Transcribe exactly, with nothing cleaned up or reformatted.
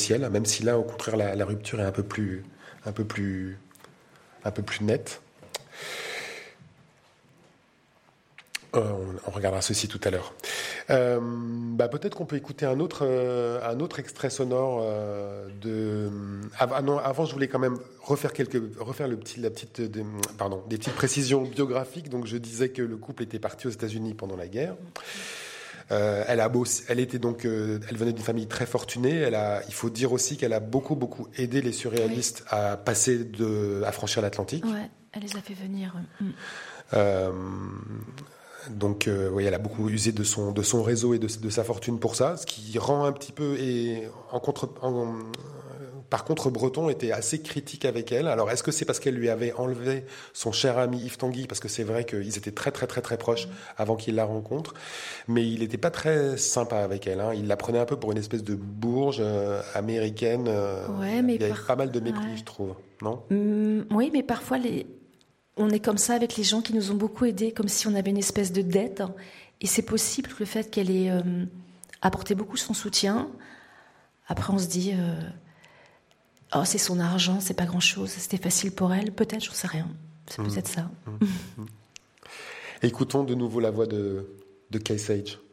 ciel, même si là, au contraire, la, la rupture est un peu plus, un peu plus, un peu plus nette. Euh, on, on regardera ceci tout à l'heure. Euh, bah peut-être qu'on peut écouter un autre, euh, un autre extrait sonore euh, de. Ah non, avant je voulais quand même refaire quelques, refaire le petit, la petite, de, pardon, des petites précisions biographiques. Donc je disais que le couple était parti aux États-Unis pendant la guerre. Euh, elle a beau, elle était donc, euh, elle venait d'une famille très fortunée. Elle a, il faut dire aussi qu'elle a beaucoup, beaucoup aidé les surréalistes oui. à passer de, à franchir l'Atlantique. Ouais, elle les a fait venir. Mm. Euh, Donc, euh, oui, elle a beaucoup usé de son, de son réseau et de, de sa fortune pour ça, ce qui rend un petit peu, et en contre, en, par contre, Breton était assez critique avec elle. Alors, est-ce que c'est parce qu'elle lui avait enlevé son cher ami Yves Tanguy, parce que c'est vrai qu'ils étaient très, très, très, très proches avant qu'il la rencontre, mais il n'était pas très sympa avec elle. Hein. Il la prenait un peu pour une espèce de bourge euh, américaine. Euh, ouais, mais il y avait par... pas mal de mépris, ouais. je trouve, non ? mmh, Oui, mais parfois les... on est comme ça avec les gens qui nous ont beaucoup aidés, comme si on avait une espèce de dette. Et c'est possible que le fait qu'elle ait euh, apporté beaucoup son soutien, après on se dit, euh, oh c'est son argent, c'est pas grand-chose, c'était facile pour elle. Peut-être, j'en sais rien. C'est mmh. peut-être ça. Mmh. Écoutons de nouveau la voix de, de Kay Sage.